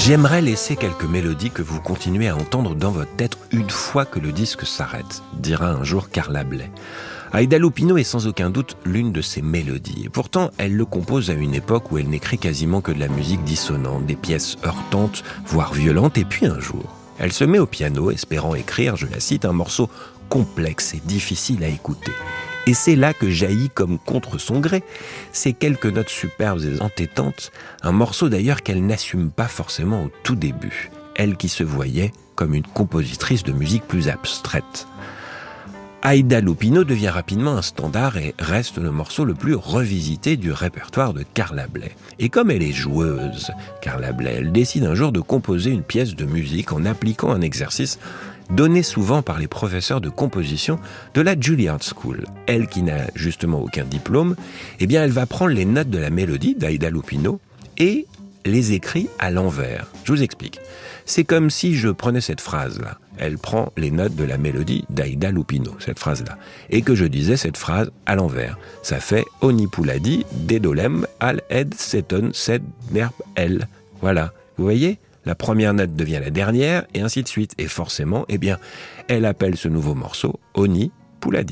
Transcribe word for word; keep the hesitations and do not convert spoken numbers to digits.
J'aimerais laisser quelques mélodies que vous continuez à entendre dans votre tête une fois que le disque s'arrête, dira un jour Carla Bley. Aida Lupino est sans aucun doute l'une de ces mélodies. Et pourtant, elle le compose à une époque où elle n'écrit quasiment que de la musique dissonante, des pièces heurtantes, voire violentes. Et puis un jour, elle se met au piano, espérant écrire, je la cite, un morceau complexe et difficile à écouter. Et c'est là que jaillit comme contre son gré ces quelques notes superbes et entêtantes, un morceau d'ailleurs qu'elle n'assume pas forcément au tout début, elle qui se voyait comme une compositrice de musique plus abstraite. Aida Lupino devient rapidement un standard et reste le morceau le plus revisité du répertoire de Carla Bley. Et comme elle est joueuse, Carla Bley, elle décide un jour de composer une pièce de musique en appliquant un exercice donné souvent par les professeurs de composition de la Juilliard School. Elle qui n'a justement aucun diplôme, eh bien elle va prendre les notes de la mélodie d'Aida Lupino et les écrit à l'envers. Je vous explique. C'est comme si je prenais cette phrase-là. Elle prend les notes de la mélodie d'Aida Lupino, cette phrase-là. Et que je disais cette phrase à l'envers. Ça fait « Oni Pouladi, Dedolem, Al Ed, Seton, Sed, Nerp, El ». Voilà. Vous voyez ? La première note devient la dernière, et ainsi de suite. Et forcément, eh bien, elle appelle ce nouveau morceau « Oni Pouladi ».